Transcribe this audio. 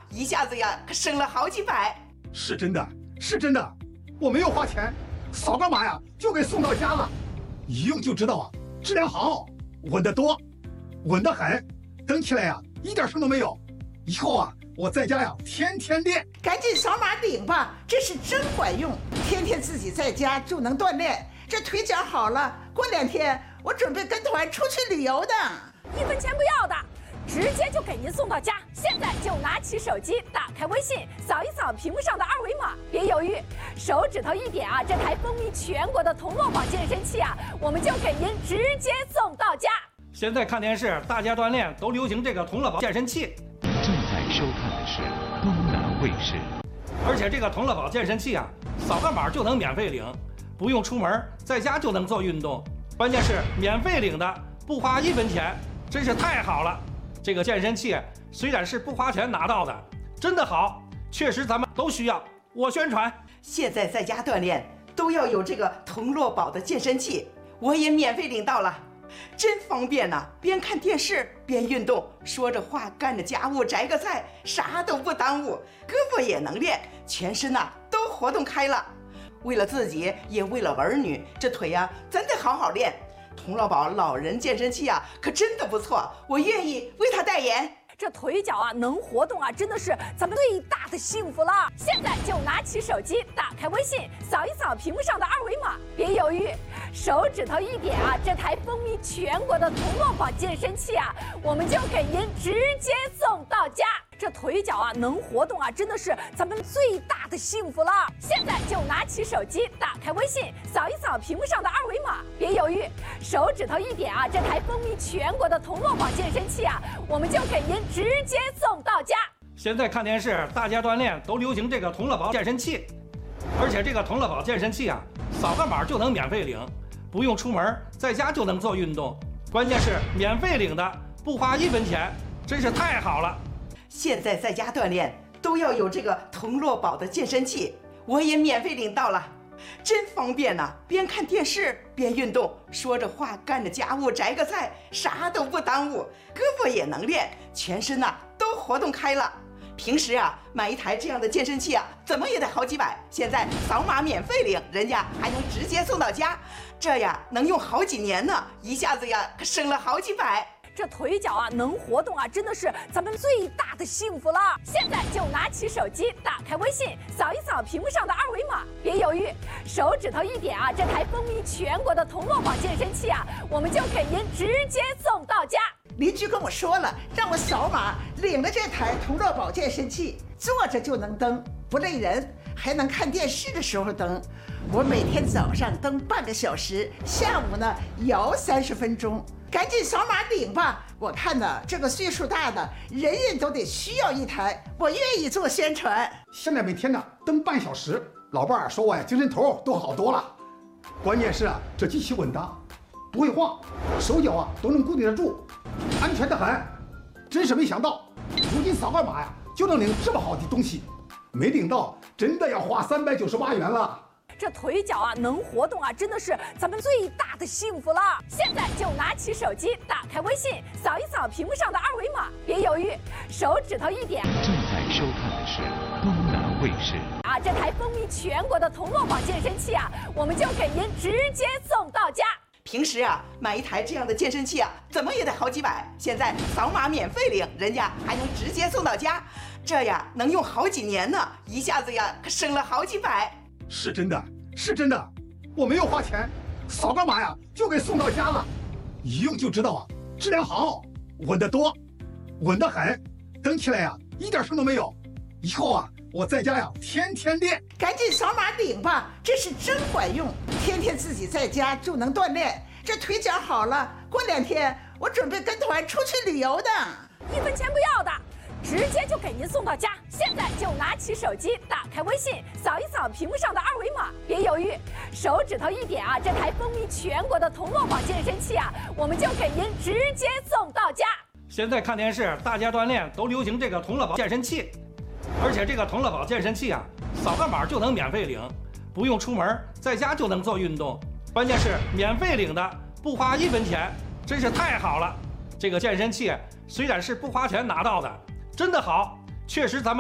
一下子呀可省了好几百。 是真的，是真的，我没有花钱，扫个码呀就给送到家了，一用就知道啊，质量好，稳得多，稳得很，蹬起来呀一点声都没有。以后啊，我在家呀天天练。 赶紧扫码领吧，这是真管用，天天自己在家就能锻炼，这腿脚好了，过2天我准备跟团出去旅游的。 1分钱不要的，直接就给您送到家。现在就拿起手机，打开微信，扫一扫屏幕上的2维码，别犹豫，手指头一点啊，这台风靡全国的铜锣宝健身器啊，我们就给您直接送到家。 现在看电视，大家锻炼都流行这个铜锣宝健身器。 正在收看的是东南卫视。 而且这个铜锣宝健身器啊，扫个码就能免费领，不用出门，在家就能做运动。关键是免费领的，不花1分钱，真是太好了。这个健身器虽然是不花钱拿到的，真的好，确实咱们都需要。我宣传， 现在在家锻炼都要有这个铜锣宝的健身器，我也免费领到了，真方便呐！边看电视边运动，说着话干着家务，摘个菜，啥都不耽误，胳膊也能练，全身呐都活动开了。为了自己，也为了儿女，这腿呀真得好好练。铜锣宝老人健身器啊，可真的不错，我愿意为他代言。 这腿脚啊能活动啊，真的是咱们最大的幸福了。现在就拿起手机，打开微信，扫一扫屏幕上的2维码，别犹豫，手指头一点啊，这台风靡全国的铜锣宝健身器啊，我们就给您直接送到家。这腿脚啊能活动啊，真的是咱们最大的幸福了。现在就拿起手机，打开微信，扫一扫屏幕上的2维码，别犹豫，手指头一点啊，这台风靡全国的铜锣宝健身器啊，我们就给您直接送到家。 现在看电视，大家锻炼都流行这个铜锣宝健身器。而且这个铜锣宝健身器啊，扫个码就能免费领，不用出门，在家就能做运动。关键是免费领的，不花1分钱，真是太好了。 现在在家锻炼都要有这个铜锣宝的健身器，我也免费领到了，真方便呐！边看电视边运动，说着话干着家务，摘个菜，啥都不耽误，胳膊也能练，全身呐都活动开了。平时啊买一台这样的健身器啊，怎么也得好几百，现在扫码免费领，人家还能直接送到家，这呀能用好几年呢，一下子呀可省了好几百。 这腿脚啊能活动啊，真的是咱们最大的幸福了。现在就拿起手机，打开微信，扫一扫屏幕上的2维码，别犹豫，手指头一点啊，这台风靡全国的铜锣宝健身器啊，我们就给您直接送到家。邻居跟我说了，让我扫码领了这台铜锣宝健身器，坐着就能蹬，不累人，还能看电视的时候蹬。我每天早上蹬半个小时，下午呢摇30分钟。赶紧扫码领吧！我看呢，这个岁数大的人人都得需要一台，我愿意做宣传。 现在每天呢蹬半小时，老伴儿说我呀精神头都好多了。关键是啊，这机器稳当，不会晃，手脚啊都能固定得住，安全得很。真是没想到，如今扫个码呀就能领这么好的东西，没领到真的要花398元了。 这腿脚啊能活动啊，真的是咱们最大的幸福了。现在就拿起手机，打开微信，扫一扫屏幕上的2维码，别犹豫，手指头一点。 正在收看的是东南卫视。 啊，这台风靡全国的铜锣宝健身器啊，我们就给您直接送到家。 平时啊买一台这样的健身器啊，怎么也得好几百，现在扫码免费领，人家还能直接送到家，这呀能用好几年呢，一下子呀可省了好几百。 是真的，是真的，我没有花钱，扫个码呀就给送到家了，一用就知道啊，质量好，稳得多，稳得很，蹬起来呀一点声都没有。以后啊，我在家呀天天练。 赶紧扫码领吧，这是真管用，天天自己在家就能锻炼，这腿脚好了，过2天我准备跟团出去旅游的。 1分钱不要的，直接就给您送到家。现在就拿起手机，打开微信，扫一扫屏幕上的2维码，别犹豫，手指头一点啊，这台风靡全国的铜锣宝健身器啊，我们就给您直接送到家。 现在看电视，大家锻炼都流行这个铜锣宝健身器。而且这个铜锣宝健身器啊，扫个码就能免费领，不用出门，在家就能做运动。关键是免费领的，不花1分钱，真是太好了。这个健身器虽然是不花钱拿到的，真的好，确实咱们